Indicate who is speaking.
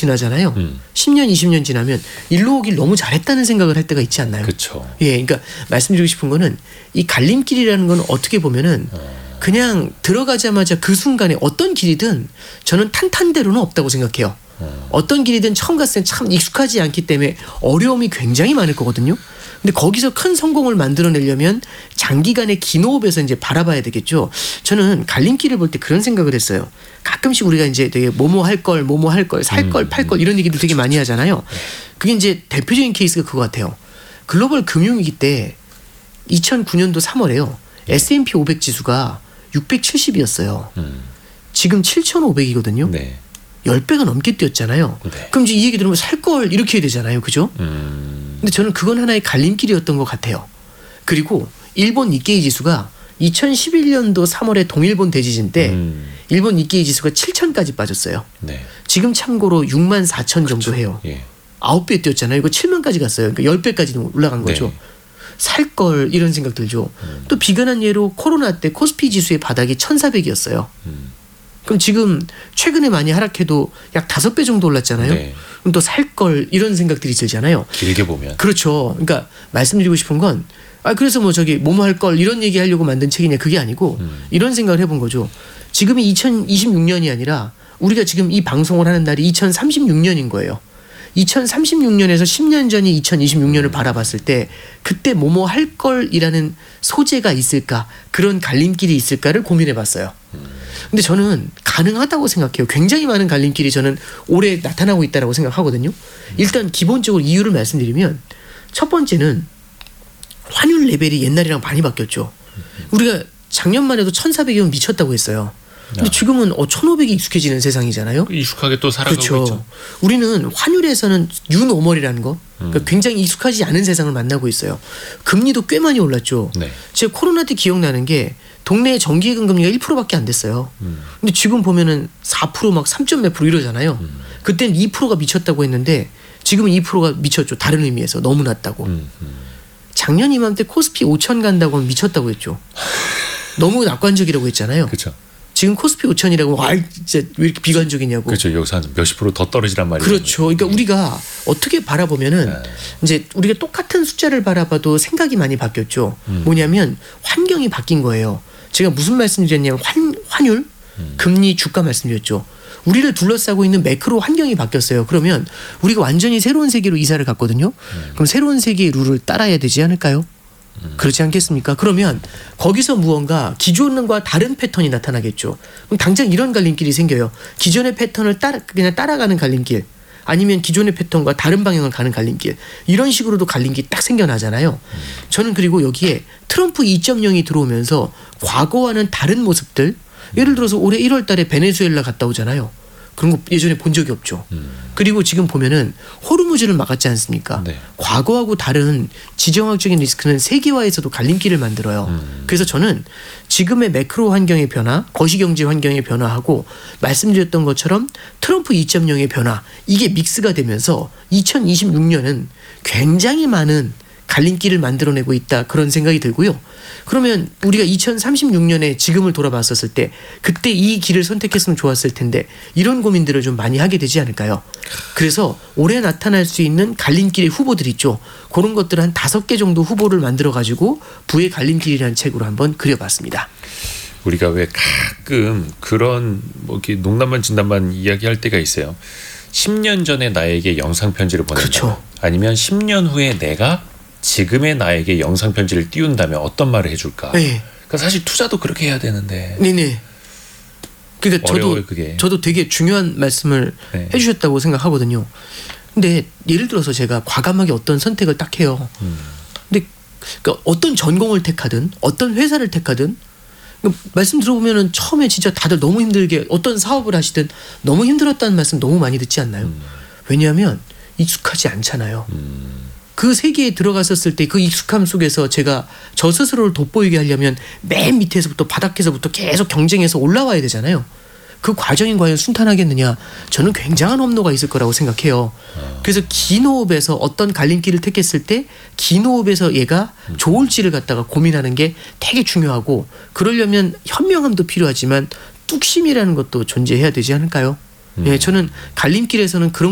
Speaker 1: 지나잖아요. 10년, 20년 지나면 일로 오길 너무 잘했다는 생각을 할 때가 있지 않나요?
Speaker 2: 그렇죠.
Speaker 1: 예, 그러니까 말씀드리고 싶은 거는 이 갈림길이라는 건 어떻게 보면은 그냥 들어가자마자 그 순간에 어떤 길이든 저는 탄탄대로는 없다고 생각해요. 어떤 길이든 처음 갔을 때 참 익숙하지 않기 때문에 어려움이 굉장히 많을 거거든요. 근데 거기서 큰 성공을 만들어내려면 장기간의 긴 호흡에서 이제 바라봐야 되겠죠. 저는 갈림길을 볼 때 그런 생각을 했어요. 가끔씩 우리가 이제 되게 뭐뭐 할 걸, 살 걸, 팔 걸 이런 얘기들 되게 많이 하잖아요. 그게 이제 대표적인 케이스가 그거 같아요. 글로벌 금융위기 때 2009년도 3월에요. S&P 500 지수가 670이었어요. 지금 7,500이거든요.
Speaker 2: 네.
Speaker 1: 10배가 넘게 뛰었잖아요.
Speaker 2: 네.
Speaker 1: 그럼 이제 이 얘기 들으면 살 걸 이렇게 해야 되잖아요. 그죠? 근데 저는 그건 하나의 갈림길이었던 것 같아요. 그리고 일본 니케이 지수가 2011년도 3월에 동일본 대지진 때 일본 니케이 지수가 7,000까지 빠졌어요.
Speaker 2: 네.
Speaker 1: 지금 참고로 64,000 정도 해요.
Speaker 2: 예.
Speaker 1: 9배 뛰었잖아요. 이거 7만까지 갔어요. 그러니까 10배까지 올라간 거죠.
Speaker 2: 네.
Speaker 1: 살 걸 이런 생각 들죠. 또 비근한 예로 코로나 때 코스피 지수의 바닥이 1,400이었어요. 그럼 지금 최근에 많이 하락해도 약 5배 정도 올랐잖아요.
Speaker 2: 네.
Speaker 1: 그럼 또 살 걸 이런 생각들이 들잖아요.
Speaker 2: 길게 보면.
Speaker 1: 그렇죠. 그러니까 말씀드리고 싶은 건 그래서 뭐 저기 뭐뭐 할 걸 이런 얘기 하려고 만든 책이냐 그게 아니고 이런 생각을 해본 거죠. 지금이 2026년이 아니라 우리가 지금 이 방송을 하는 날이 2036년인 거예요. 2036년에서 10년 전이 2026년을 바라봤을 때 그때 뭐뭐 할 걸이라는 소재가 있을까 그런 갈림길이 있을까를 고민해 봤어요. 근데 저는 가능하다고 생각해요. 굉장히 많은 갈림길이 저는 올해 나타나고 있다고 생각하거든요. 일단 기본적으로 이유를 말씀드리면 첫 번째는 환율 레벨이 옛날이랑 많이 바뀌었죠. 우리가 작년만 해도 1,400이면 미쳤다고 했어요. 근데 지금은 1,500이 익숙해지는 세상이잖아요.
Speaker 2: 익숙하게 또 살아가고
Speaker 1: 그렇죠.
Speaker 2: 있죠.
Speaker 1: 우리는 환율에서는 뉴노멀이라는 거 그러니까 굉장히 익숙하지 않은 세상을 만나고 있어요. 금리도 꽤 많이 올랐죠.
Speaker 2: 네.
Speaker 1: 제가 코로나 때 기억나는 게 동네 정기예금 금리가 1%밖에 안 됐어요. 근데 지금 보면은 4% 막 3점 몇 프로 이러잖아요. 그때는 2%가 미쳤다고 했는데 지금은 2%가 미쳤죠. 다른 의미에서 너무 낮다고. 작년 이맘때 코스피 5천 간다고 하면 미쳤다고 했죠. 너무 낙관적이라고 했잖아요.
Speaker 2: 그렇죠.
Speaker 1: 지금 코스피 5천이라고 진짜 왜 이렇게 비관적이냐고.
Speaker 2: 그렇죠. 여기서 한 몇십 프로 더 떨어지란 말이에요.
Speaker 1: 그렇죠. 그러니까 우리가 어떻게 바라보면은 이제 우리가 똑같은 숫자를 바라봐도 생각이 많이 바뀌었죠. 뭐냐면 환경이 바뀐 거예요. 제가 무슨 말씀드렸냐면 환율, 금리, 주가 말씀드렸죠. 우리를 둘러싸고 있는 매크로 환경이 바뀌었어요. 그러면 우리가 완전히 새로운 세계로 이사를 갔거든요. 그럼 새로운 세계의 룰을 따라야 되지 않을까요? 그렇지 않겠습니까? 그러면 거기서 무언가 기존과 다른 패턴이 나타나겠죠. 그럼 당장 이런 갈림길이 생겨요. 기존의 패턴을 그냥 따라가는 갈림길, 아니면 기존의 패턴과 다른 방향을 가는 갈림길, 이런 식으로도 갈림길이 딱 생겨나잖아요. 저는 그리고 여기에 트럼프 2.0이 들어오면서 과거와는 다른 모습들, 예를 들어서 올해 1월 달에 베네수엘라 갔다 오잖아요. 그런 거 예전에 본 적이 없죠. 그리고 지금 보면은 호르무즈를 막았지 않습니까?
Speaker 2: 네.
Speaker 1: 과거하고 다른 지정학적인 리스크는 세계화에서도 갈림길을 만들어요. 그래서 저는 지금의 매크로 환경의 변화, 거시경제 환경의 변화하고 말씀드렸던 것처럼 트럼프 2.0의 변화, 이게 믹스가 되면서 2026년은 굉장히 많은 갈림길을 만들어내고 있다, 그런 생각이 들고요. 그러면 우리가 2036년에 지금을 돌아봤었을 때 그때 이 길을 선택했으면 좋았을 텐데 이런 고민들을 좀 많이 하게 되지 않을까요? 그래서 올해 나타날 수 있는 갈림길의 후보들 있죠. 그런 것들 한 5개 정도 후보를 만들어가지고 부의 갈림길이라는 책으로 한번 그려봤습니다.
Speaker 2: 우리가 왜 가끔 그런 뭐 이렇게 농담만 진담만 이야기할 때가 있어요. 10년 전에 나에게 영상 편지를 보낸다.
Speaker 1: 그렇죠.
Speaker 2: 아니면 10년 후에 내가 지금의 나에게 영상 편지를 띄운다면 어떤 말을 해줄까?
Speaker 1: 네.
Speaker 2: 그러니까 사실 투자도 그렇게 해야 되는데.
Speaker 1: 네네. 그러니까
Speaker 2: 어려워요, 그게.
Speaker 1: 저도 되게 중요한 말씀을
Speaker 2: 네.
Speaker 1: 해주셨다고 생각하거든요. 근데 예를 들어서 제가 과감하게 어떤 선택을 딱 해요. 근데 그러니까 어떤 전공을 택하든 어떤 회사를 택하든 말씀 들어보면은 처음에 진짜 다들 너무 힘들게 어떤 사업을 하시든 너무 힘들었다는 말씀 너무 많이 듣지 않나요? 왜냐하면 익숙하지 않잖아요. 그 세계에 들어갔었을 때 그 익숙함 속에서 제가 저 스스로를 돋보이게 하려면 맨 밑에서부터 바닥에서부터 계속 경쟁해서 올라와야 되잖아요. 그 과정이 과연 순탄하겠느냐? 저는 굉장한 험로가 있을 거라고 생각해요. 그래서 긴 호흡에서 어떤 갈림길을 택했을 때 긴 호흡에서 얘가 좋을지를 갖다가 고민하는 게 되게 중요하고, 그러려면 현명함도 필요하지만 뚝심이라는 것도 존재해야 되지 않을까요? 예, 저는 갈림길에서는 그런